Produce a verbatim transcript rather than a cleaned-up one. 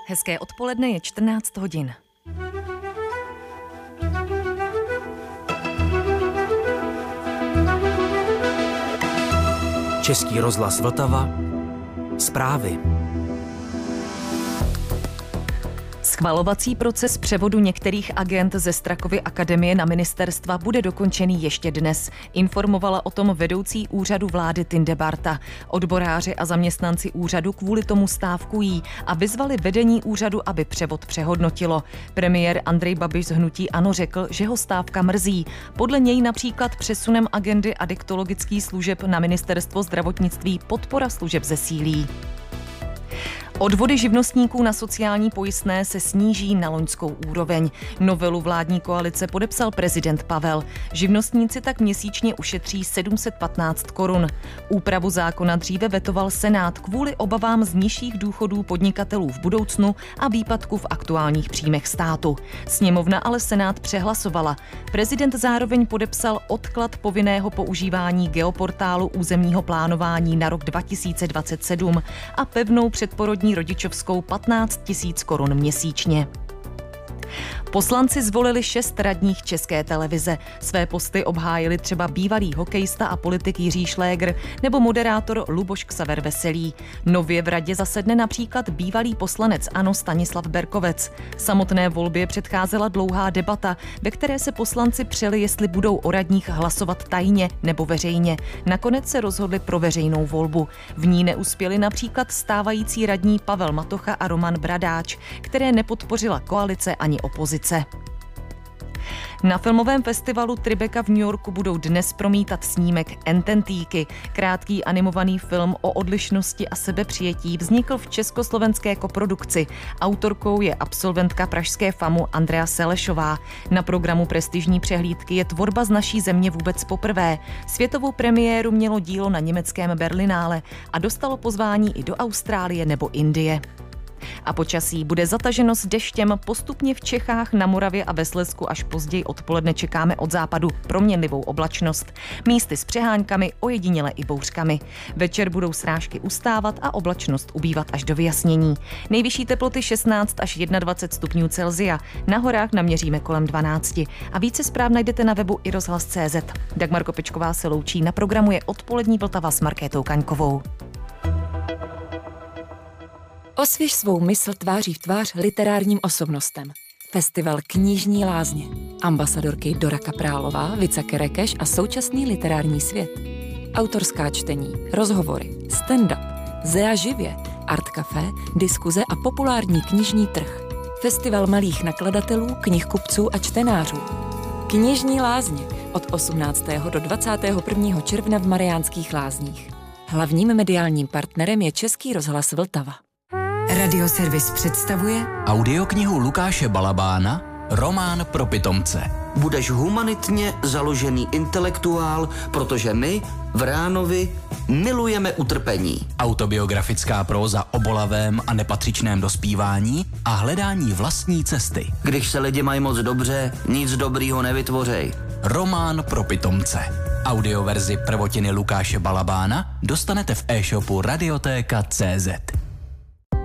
Hezké odpoledne, je čtrnáct hodin. Český rozhlas Vltava. Zprávy. Schvalovací proces převodu některých agent ze Strakovy akademie na ministerstva bude dokončený ještě dnes. Informovala o tom vedoucí úřadu vlády Tindebarta. Odboráři a zaměstnanci úřadu kvůli tomu stávkují a vyzvali vedení úřadu, aby převod přehodnotilo. Premiér Andrej Babiš z hnutí ANO řekl, že ho stávka mrzí. Podle něj například přesunem agendy adiktologických služeb na ministerstvo zdravotnictví podpora služeb zesílí. Odvody živnostníků na sociální pojistné se sníží na loňskou úroveň. Novelu vládní koalice podepsal prezident Pavel. Živnostníci tak měsíčně ušetří sedm set patnáct korun. Úpravu zákona dříve vetoval Senát kvůli obavám z nižších důchodů podnikatelů v budoucnu a výpadku v aktuálních příjmech státu. Sněmovna ale Senát přehlasovala. Prezident zároveň podepsal odklad povinného používání geoportálu územního plánování na rok dva tisíce dvacet sedm a pevnou předporodní rodičovskou patnáct tisíc korun měsíčně. Poslanci zvolili šest radních České televize. Své posty obhájili třeba bývalý hokejista a politik Jiří Šlégr nebo moderátor Luboš Ksaver Veselý. Nově v radě zasedne například bývalý poslanec ANO Stanislav Berkovec. Samotné volbě předcházela dlouhá debata, ve které se poslanci přeli, jestli budou o radních hlasovat tajně nebo veřejně. Nakonec se rozhodli pro veřejnou volbu. V ní neuspěli například stávající radní Pavel Matocha a Roman Bradáč, které nepodpořila koalice ani opozice. Na filmovém festivalu Tribeca v New Yorku budou dnes promítat snímek Ententíky. Krátký animovaný film o odlišnosti a sebepřijetí vznikl v československé koprodukci. Autorkou je absolventka pražské FAMu Andrea Selešová. Na programu prestižní přehlídky je Tvorba z naší země vůbec poprvé. Světovou premiéru mělo dílo na německém Berlinále a dostalo pozvání i do Austrálie nebo Indie. A počasí bude zataženo s deštěm postupně v Čechách, na Moravě a ve Slezsku, až později odpoledne čekáme od západu proměnlivou oblačnost. Místy s přeháňkami, ojediněle i bouřkami. Večer budou srážky ustávat a oblačnost ubývat až do vyjasnění. Nejvyšší teploty šestnáct až dvacet jedna stupňů Celsia. Na horách naměříme kolem dvanáct. A více zpráv najdete na webu i rozhlas tečka cé zet. Dagmar Kopečková se loučí, na programu je odpolední Vltava s Markétou Kaňkovou. Osvěž svou mysl tváří v tvář literárním osobnostem. Festival Knižní lázně. Ambasadorky Dora Kaprálová, Vica Kerekeš a současný literární svět. Autorská čtení, rozhovory, stand-up, Zea živě, art café, diskuze a populární knižní trh. Festival malých nakladatelů, knihkupců a čtenářů. Knižní lázně od osmnáctého do dvacátého prvního června v Mariánských Lázních. Hlavním mediálním partnerem je Český rozhlas Vltava. Radioservis představuje Audioknihu Lukáše Balabána Román pro pitomce. Budeš humanitně založený intelektuál, protože my v Ránovi milujeme utrpení. Autobiografická próza o bolavém a nepatřičném dospívání a hledání vlastní cesty. Když se lidi mají moc dobře, nic dobrýho nevytvořej. Román pro pitomce. Audioverzi prvotiny Lukáše Balabána dostanete v e-shopu radiotéka tečka cé zet.